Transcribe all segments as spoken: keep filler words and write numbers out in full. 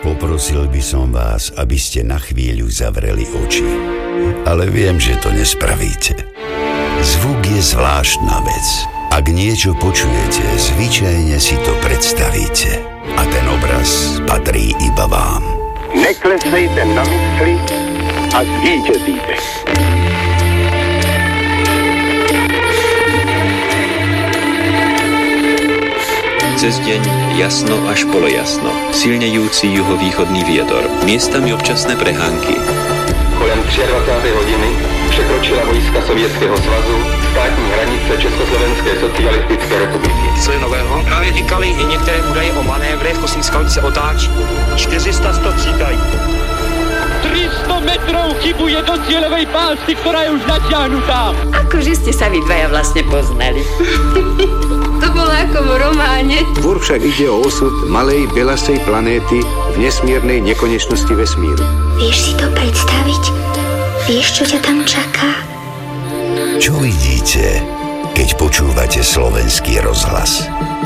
Poprosil by som vás, aby ste na chvíľu zavreli oči. Ale viem, že to nespravíte. Zvuk je zvláštna vec. Ak niečo počujete, zvyčajne si to predstavíte. A ten obraz patrí iba vám. Neklesejte na mysli a zvítězíte. Cez deň jasno až polojasno. Silnejúci juhovýchodný vietor. Miestami občasné prehánky. Kolem dvacáté třetí hodiny překročila vojska Sovětského svazu státní hranice Československé socialistické republiky. Co je nového? Právě říkali i některé údaje o manévrech, Kosmická se otáčí. čtyři sta sto příkají. tri sto metrov chybuje do cieľovej pásy, ktorá je už natiahnutá. Akože ste sa vy dvaja vlastne poznali. To bolo ako v románe. Tvor však ide o osud malej belasej planéty v nesmiernej nekonečnosti vesmíru. Vieš si to predstaviť? Vieš, čo ťa tam čaká? Čo vidíte, keď počúvate Slovenský rozhlas?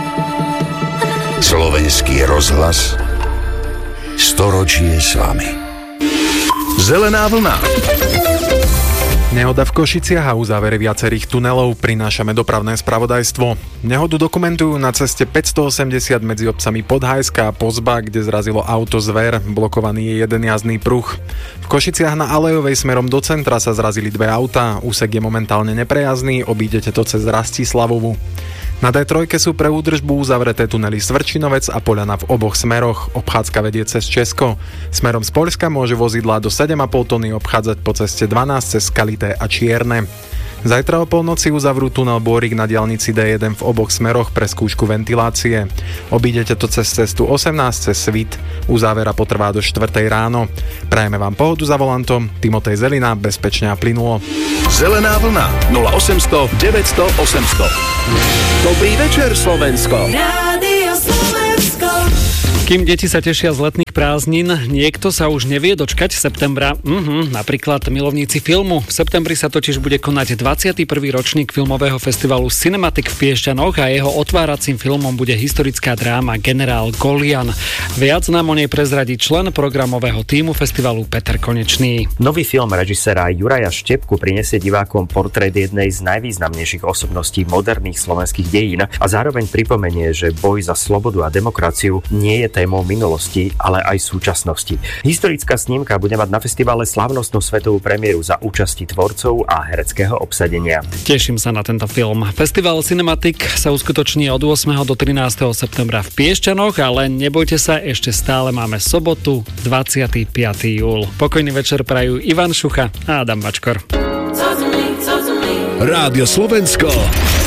Slovenský rozhlas storočie s vami. Zelená vlna. Nehoda v Košiciach a uzávere viacerých tunelov, prinášame dopravné spravodajstvo. Nehodu dokumentujú na ceste päťstoosemdesiat medzi obcami Podhajska a Pozba, kde zrazilo auto Zver, blokovaný je jeden jazdný pruh. V Košiciach na Alejovej smerom do centra sa zrazili dve autá, úsek je momentálne neprejazdný, obídete to cez Rastislavovu. Na dé tri sú pre údržbu uzavreté tunely Svrčinovec a Poľana v oboch smeroch. Obchádzka vedie cez Česko. Smerom z Poľska môže vozidlá do sedem a pol tony obchádzať po ceste dvanásť cez Skalité a Čierne. Zajtra o polnoci uzavrú tunel Bôrik na diaľnici dé jeden v oboch smeroch pre skúšku ventilácie. Obídete to cez cestu osemnásť cez Svit. Uzávera potrvá do štvrtej ráno. Prajeme vám pohodu za volantom. Timotej Zelina, bezpečne a plynulo. Zelená vlna nula osemsto deväťsto osemsto. Dobrý večer, Slovensko. Rádio Slovensko. Kým deti sa tešia z letných prázdnin, niekto sa už nevie dočkať septembra. Mhm, napríklad milovníci filmu. V septembri sa totiž bude konať dvadsiaty prvý ročník filmového festivalu Cinematic v Piešťanoch a jeho otváracím filmom bude historická dráma Generál Golian. Viac nám o nej prezradí člen programového tímu festivalu Peter Konečný. Nový film režiséra Juraja Štepku prinesie divákom portrét jednej z najvýznamnejších osobností moderných slovenských dejín a zároveň pripomenie, že boj za slobodu a demokraciu nie je témou minulosti, ale aj súčasnosti. Historická snímka bude mať na festivale slávnostnú svetovú premiéru za účasti tvorcov a hereckého obsadenia. Teším sa na tento film. Festival Cinematic sa uskutoční od ôsmeho do trinásteho septembra v Piešťanoch, ale nebojte sa, ešte stále máme sobotu, dvadsiateho piateho júla. Pokojný večer prajú Ivan Šucha a Adam Bačkor. Rádio Slovensko.